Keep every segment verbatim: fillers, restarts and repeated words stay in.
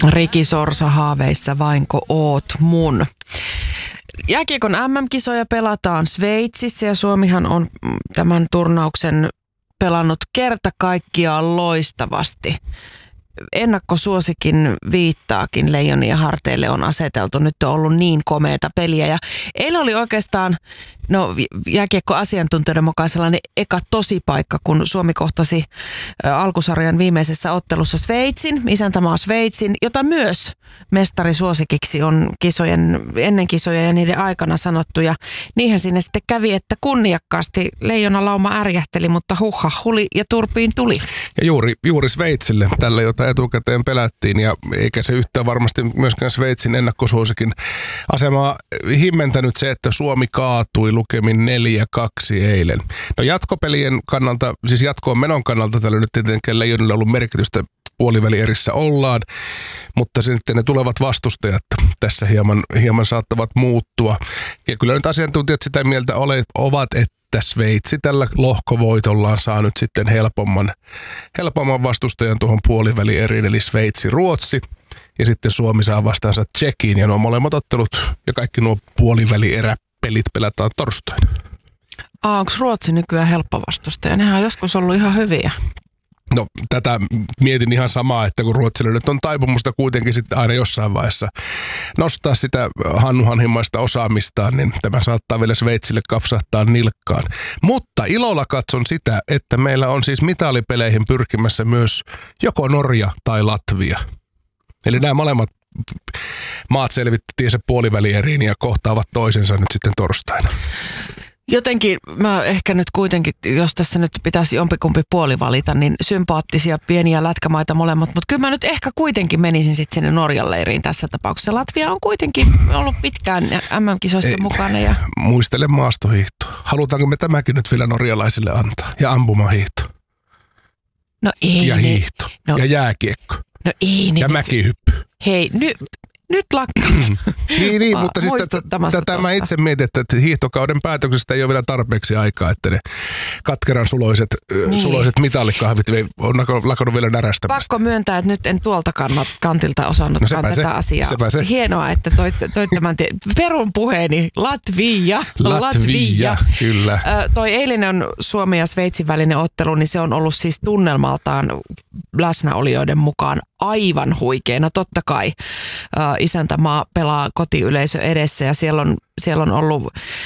Riki Sorsa haaveissa vainko oot mun. Jääkiekon äm äm-kisoja pelataan Sveitsissä ja Suomihan on tämän turnauksen pelannut kerta kaikkiaan loistavasti. Ennakkosuosikin viittaakin Leijonien harteille on aseteltu. Nyt on ollut niin komeata peliä. Ja eilen oli oikeastaan, no jääkiekkoasiantuntijoiden mukaan sellainen eka tosipaikka, kun Suomi kohtasi alkusarjan viimeisessä ottelussa Sveitsin, isäntämaa Sveitsin, jota myös mestarisuosikiksi on kisojen, ennen kisoja ja niiden aikana sanottu. Ja niinhän sinne sitten kävi, että kunniakkaasti Leijonalauma ärjähteli, mutta huhha huli ja turpiin tuli. Ja juuri, juuri Sveitsille, tällä jota etukäteen pelättiin, ja eikä se yhtään varmasti myöskään Sveitsin ennakkosuosikin asemaa himmentänyt se, että Suomi kaatui lukemin neljä kaksi eilen. No jatkopelien kannalta, siis jatkoon menon kannalta tällä nyt tietenkin Leijonilla on ollut merkitystä, puolivälierissä ollaan, mutta sitten ne tulevat vastustajat tässä hieman, hieman saattavat muuttua. Ja kyllä nyt asiantuntijat sitä mieltä ole, ovat, että Sveitsi tällä lohkovoitollaan saa nyt sitten helpomman, helpomman vastustajan tuohon puolivälieriin, eli Sveitsi-Ruotsi. Ja sitten Suomi saa vastaansa Tšekiin, ja nuo molemmat ottelut ja kaikki nuo puolivälieräpelit pelataan torstaina. Aa, onko Ruotsi nykyään helppo vastustaja? Nehän on joskus ollut ihan hyviä. No tätä mietin ihan samaa, että kun Ruotsilla nyt on taipumusta kuitenkin sitten aina jossain vaiheessa nostaa sitä hannuhanhimmaista osaamistaan, niin tämä saattaa vielä Sveitsille kapsahtaa nilkkaan. Mutta ilolla katson sitä, että meillä on siis mitalipeleihin pyrkimässä myös joko Norja tai Latvia. Eli nämä molemmat maat selvittiin se puolivälieriin ja kohtaavat toisensa nyt sitten torstaina. Jotenkin mä ehkä nyt kuitenkin, jos tässä nyt pitäisi jompikumpi puoli valita, niin sympaattisia pieniä lätkämaita molemmat. Mutta kyllä mä nyt ehkä kuitenkin menisin sitten sinne Norjan leiriin tässä tapauksessa. Latvia on kuitenkin ollut pitkään äm äm-kisoissa Ei, mukana. Ja... Muistele maastohiihtoa. Halutaanko me tämäkin nyt vielä norjalaisille antaa? Ja ampumahiihto. No ei. Ja hiihto. No, ja jääkiekko. No ei. Ja mäkihyppy. Hei, nyt... Nyt lakkaa. niin, niin mutta siis tätä mä itse mietin, että hiihtokauden päätöksestä ei ole vielä tarpeeksi aikaa, että ne katkeran suloiset, niin. suloiset mitallikahvit on lakannut vielä närästämästä. Pakko myöntää, että nyt en tuolta kantilta osannutkaan no tätä se, asiaa. Se Hienoa, että toit, toit tämän tie- perun puheeni. Latvia. Latvia, Latvia. Kyllä. Ö, toi eilinen Suomen ja Sveitsin välinen ottelu, niin se on ollut siis tunnelmaltaan läsnäolijoiden mukaan aivan huikeena. Totta kai äh, isäntämaa pelaa kotiyleisö edessä ja siellä on, siellä on ollut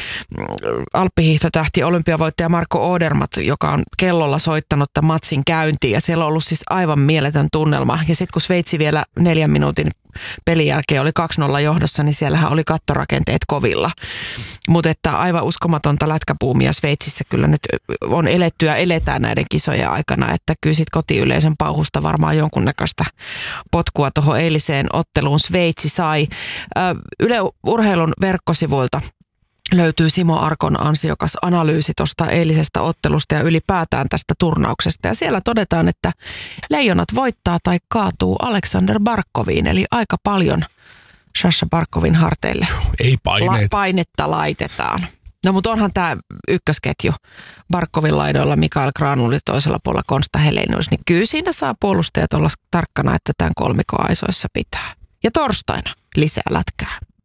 alppihiihtotähti olympiavoittaja Marko Odermatt, joka on kellolla soittanut tämän matsin käyntiin ja siellä on ollut siis aivan mieletön tunnelma. Ja sitten kun Sveitsi vielä neljän minuutin pelin jälkeen oli kaksi nolla johdossa, niin siellähän oli kattorakenteet kovilla. Mutta että aivan uskomatonta lätkäpuumia Sveitsissä kyllä nyt on eletty ja eletään näiden kisojen aikana, että kyllä sit kotiyleisön pauhusta varmaan jonkunnäköistä potkua tuohon eiliseen otteluun Sveitsi sai. Yle Urheilun verkkosivuilta löytyy Simo Arkon ansiokas analyysi tuosta eilisestä ottelusta ja ylipäätään tästä turnauksesta. Ja siellä todetaan, että Leijonat voittaa tai kaatuu Aleksander Barkoviin, eli aika paljon Sasha Barkovin harteille Ei paineita. La- painetta laitetaan. No mutta onhan tämä ykkösketju Barkovin laidoilla, Mikael Granlund toisella puolella Konsta Helenius, niin kyllä siinä saa puolustajat olla tarkkana, että tämän kolmikon aisoissa pitää. Ja torstaina lisää lätkää.